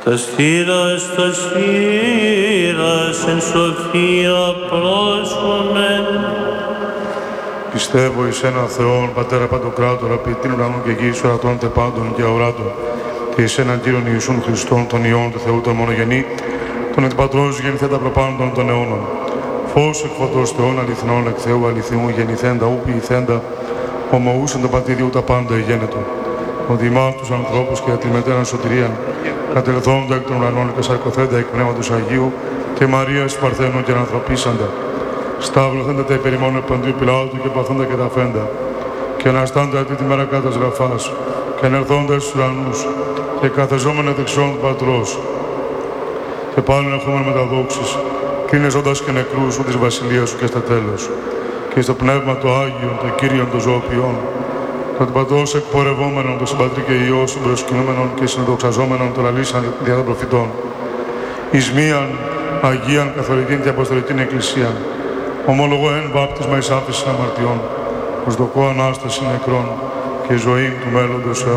τα σφύρας εν σοφία πρόσχομεν. Πιστεύω εις έναν Θεόν, Πατέρα Παντοκράτορα, ποιητήν ουρανών και γης, ορατών τε πάντων και αοράτων, και εις έναν Κύριον Ιησούν Χριστόν, τον Υιόν του Θεού, τον μονογενή, τον εκ Πατρός γεννηθέντα προπάντων των αιώνων. Φως εκ φωτός Θεών αληθινών, εκ Θεού αληθινού, γεννηθέντα, ου ποιηθέντα, ομοούσεν το πατήριου τα πάντα εγένετο. Ο δημάς τους ανθρώπους και τη μετέραν σωτηρίαν, κατελθόντα εκ των ουρανών και σαρκοθέντα εκ Πνεύματος Αγίου, και Μαρίας Παρθένων και ανθρωπίσαντα. Σταύλωθέντα τα υπερημών επαντίου Πιλάτου και παθόντα και τα φέντα, και αναστάντα τη μέρα κάτω γραφάς, και ανερθόντα στους ουρανούς, και καθεζόμενα δεξιών του Πατρός, και πάλι ερχόμενα με τα δόξης, κρίνεσοντας και νεκρούς σου της βασιλείας σου και στα τέλος, και στο πνεύμα το Άγιον, το Κύριον των ζωοποιών, το Πατρός εκπορευόμενον, το Συμπατρί και Υιό συμπροσκυνούμενον και συνδοξαζόμενον των αλήσαν δια των προφητών, εις μίαν Αγίαν Καθολικήν και Αποστολικήν Εκκλησίαν, ομολογώ εν βάπτισμα εις άφησιν αμαρτιών, προσδοκώ Ανάσταση νεκρών και ζωή του μέλλοντος αιώνα.